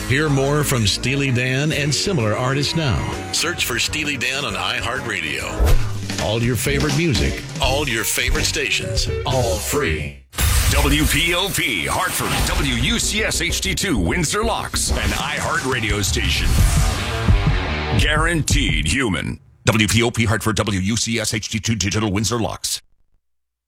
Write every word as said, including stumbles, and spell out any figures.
Hear more from Steely Dan and similar artists now. Search for Steely Dan on iHeartRadio. All your favorite music, all your favorite stations, all free. W P O P, Hartford, W U C S H D two, Windsor Locks, an iHeartRadio station. Guaranteed human. W P O P, Hartford, W U C S H D two, Digital, Windsor Locks.